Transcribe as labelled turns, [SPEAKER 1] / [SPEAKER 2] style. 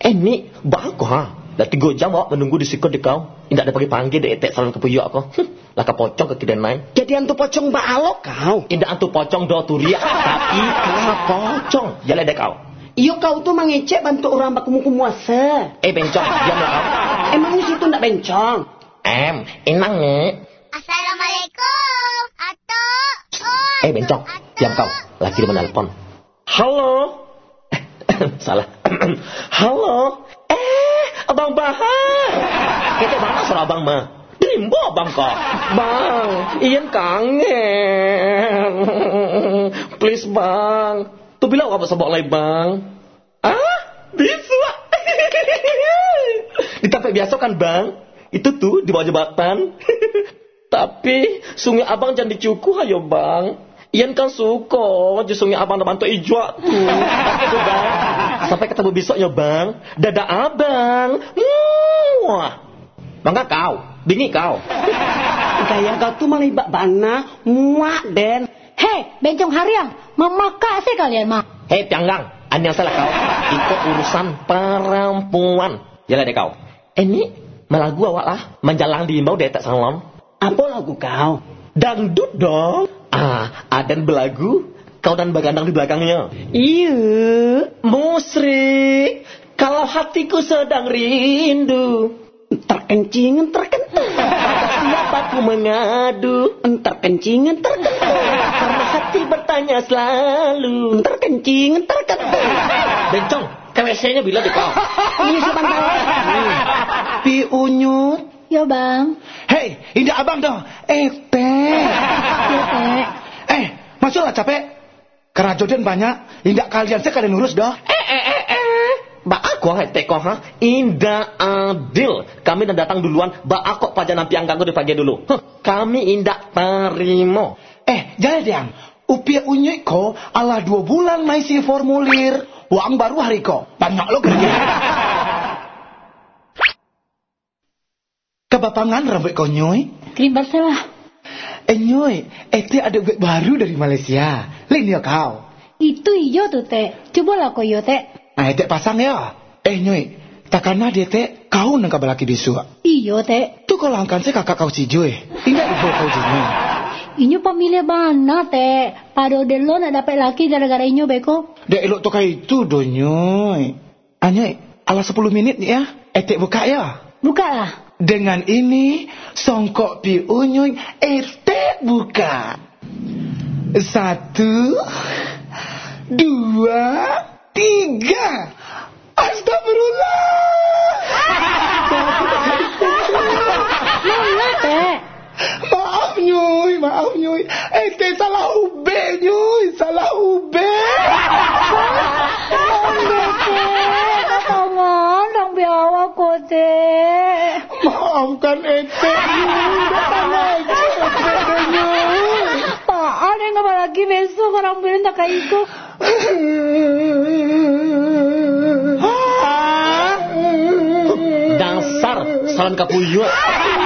[SPEAKER 1] Ini bagus ha. Dah 3 jam awak menunggu di situ di kau. Tidak ada panggil de etek salon kepuyuk kau. Lah ka pocong ke kidenai.
[SPEAKER 2] Jadi antu pocong baalok kau.
[SPEAKER 1] Tidak antu pocong do turia, tapi ka pocong. Jalan dek kau.
[SPEAKER 2] Iyo kau tuh mengecek bantu orang bakumuasa.
[SPEAKER 1] Bencong, diamlah kau.
[SPEAKER 2] Emang situ ndak bencong?
[SPEAKER 1] Inang ni.
[SPEAKER 3] Assalamualaikum. Atuk.
[SPEAKER 1] Bencong, diam kau. Lagi dia menelpon. Halo. Salah. Halo. Abang Bahar. Kita mana suara abang mah? Dimbo abang kok. Bang, Ian kangen. Please bang. Tu bila apa sebab lagi bang? Bisa. Ditapik biasa kan bang? Itu tuh di bawah jembatan. Tapi sungai abang jangan dicukuh ayo bang. Ian kan suka je sungai abang dah bantu ijwa tu. Itu bang. Sampai ketemu besok ya bang. Dadah abang. Wah. Bangga kau. Bingi kau.
[SPEAKER 2] Gaya kau tuh malah ibak bana. Muak den.
[SPEAKER 4] Hei, bencong hariang. Memakak sih kalian mah.
[SPEAKER 1] Hei pianggang. Anda yang salah kau. Itu urusan perempuan. Jalan deh kau. Ini malah gua awak lah. Menjalang di imbau detek salon.
[SPEAKER 2] Apa lagu kau?
[SPEAKER 1] Dangdut dong. Adan belagu, kau dan bagandang di belakangnya.
[SPEAKER 2] Iya.
[SPEAKER 1] Musrik, kalau hatiku sedang rindu.
[SPEAKER 2] Terkencingan terkentu.
[SPEAKER 1] Siapa ku mengadu?
[SPEAKER 2] Terkencingan terkentu.
[SPEAKER 1] Karena hati bertanya selalu.
[SPEAKER 2] Terkencingan terkentu.
[SPEAKER 1] Bencong, KWC-nya bila di kau.
[SPEAKER 2] Ini sebentar. Pi Unyut.
[SPEAKER 4] Ya bang.
[SPEAKER 5] Hei, indah abang dong. Teh.
[SPEAKER 4] Ya teh.
[SPEAKER 5] Masuklah capek. Karena jodoh banyak, indah kalian sekalian urus dah.
[SPEAKER 1] Mbak aku teko ha. Indah adil. Kami dah datang duluan. Mbak aku pada nampi angkangku di pagi dulu. Kami indah terima.
[SPEAKER 5] Jangan diam. Upia unyek ko ala 2 bulan maisi formulir. Uang baru hari ko. Banyak lo kerja. Kebapangan rambut kau nyoy?
[SPEAKER 4] Krim Barcelah.
[SPEAKER 5] Nyoy, itu ada web baru dari Malaysia. Lain ya kau.
[SPEAKER 4] Itu iyo tuh teh. Cobalah kau iyo teh.
[SPEAKER 5] Teh pasang ya. Nyoy, takana dia teh kau nang kabalaki bisu.
[SPEAKER 4] Iyo teh.
[SPEAKER 5] Tu kalau angkan saya kakak kau si Joy. Ingat ibu kau jino.
[SPEAKER 4] Inyo pamilya mana teh? Pado delo nak dapat laki gara-gara inyo beko.
[SPEAKER 5] Dek elok tu kai itu do nyoy. Nyoy, ala 10 minit ni ya. Teh buka ya.
[SPEAKER 4] Buka lah.
[SPEAKER 5] Dengan ini, songkok pi unyuy, buka. 1, 2, 3. Astagfirullah.
[SPEAKER 4] Mana teh?
[SPEAKER 5] Maaf nyuy. Salah ube nyuy, salah ube.
[SPEAKER 4] Tangan, dong biawa ko teh.
[SPEAKER 5] Maafkan
[SPEAKER 4] Apaan yang nggak lagi besok orang bilang tak kayak itu.
[SPEAKER 1] Dasar salon kapuyuk.